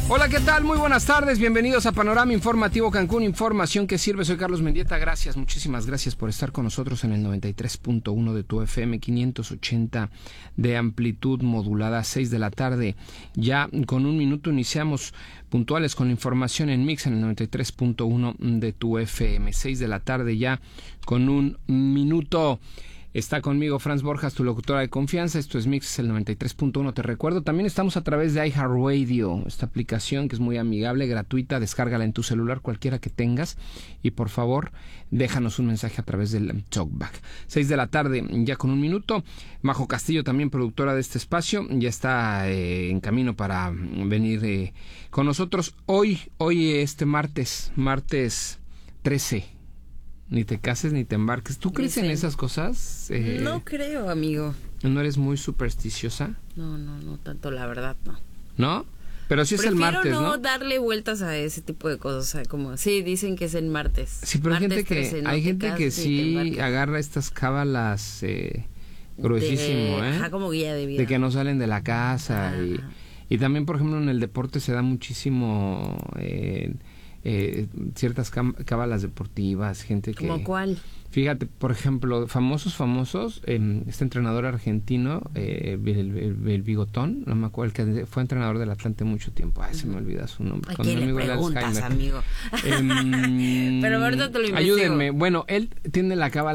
Hola, ¿qué tal? Muy buenas tardes, bienvenidos a Panorama Informativo Cancún, información que sirve. Soy Carlos Mendieta, gracias, muchísimas gracias por estar con nosotros en el 93.1 de tu FM, 580 de amplitud modulada, 6 de la tarde. Ya con un minuto iniciamos puntuales con la información en Mix en el 93.1 de tu FM, 6 de la tarde ya con un minuto. Está conmigo Franz Borjas, tu locutora de confianza. Esto es Mix, el 93.1. Te recuerdo, también estamos a través de iHeartRadio, esta aplicación que es muy amigable, gratuita. Descárgala en tu celular, cualquiera que tengas. Y por favor, déjanos un mensaje a través del Talkback. 6 de la tarde, ya con un minuto. Majo Castillo, también productora de este espacio, ya está en camino para venir con nosotros. Hoy martes 13. Ni te cases ni te embarques. ¿Tú crees en esas cosas? No creo, amigo. ¿No eres muy supersticiosa? No tanto, la verdad, no. ¿No? Pero sí es el martes, ¿no? Prefiero no darle vueltas a ese tipo de cosas, o sea, como, sí, dicen que es el martes. Sí, pero martes hay gente 13, hay gente que sí agarra estas cábalas gruesísimo, Ajá, como guía de vida. De que no salen de la casa. Y también, por ejemplo, en el deporte se da muchísimo... ciertas cábalas deportivas, gente que... ¿Cómo cuál? Fíjate, por ejemplo, famosos, este entrenador argentino, el Bigotón, no me acuerdo, el que fue entrenador del Atlante mucho tiempo. Ay, se me olvida su nombre. ¿A quién le preguntas, amigo? Pero ahorita te lo investigo. Ayúdenme. Bueno, él tiene la cábala